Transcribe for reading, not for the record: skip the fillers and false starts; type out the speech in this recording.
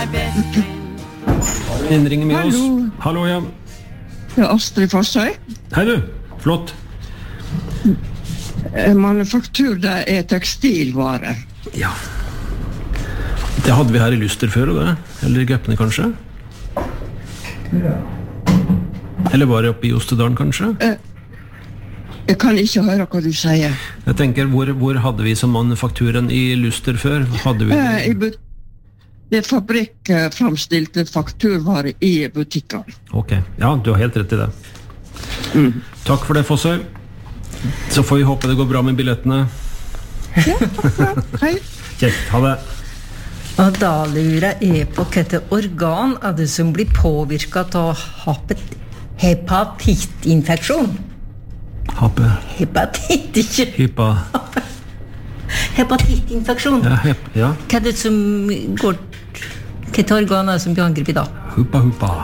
Innringer med oss. Hallo, ja. Ja, Astrid Fossøy. Hei du, flott. Manufaktur, det tekstilvare. Ja. Det hadde vi her i Lyster før, og det. Eller i Gøppene, kanskje? Ja. Eller bare oppe i Ostedalen, kanskje? Jeg kan ikke høre hva du sier. Jeg tenker, hvor hadde vi som manufakturen i Lyster før? Hadde vi det fabrikkframstilte fakturvare i butikken. Ok, ja, du har helt rett i det. Takk for det, Fossøy. Så får vi håpe det går bra med billettene. Ja, takk for det. Hei. Kjekt, ha det. Og da lurer jeg på hvilke organ er det som blir påvirket av hepatittinfeksjon? Hepatit, ikke? Hepatittinfeksjon. Ja. Hva er det som går... Hvilke organ er det som blir angrepet da? Huppa.